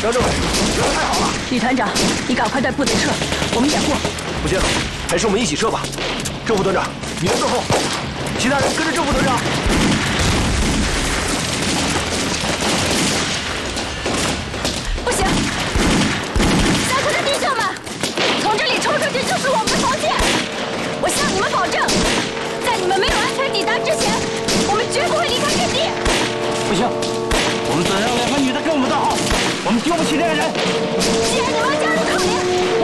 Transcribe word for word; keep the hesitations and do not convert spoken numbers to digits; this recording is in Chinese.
张政委，人太好了！ 李团长，你赶快带部队撤，我们掩护。 不行，还是我们一起撤吧。郑副团长，你在最后，其他人跟着郑副团长。 不行，下课的弟兄们，从这里冲出去就是我们的防线。我向你们保证，在你们没有安全抵达之前，我们绝不会离开阵地。 不行，我们怎样两个女的跟我们道好？我们丢不起这个人。 既然你们加入抗联，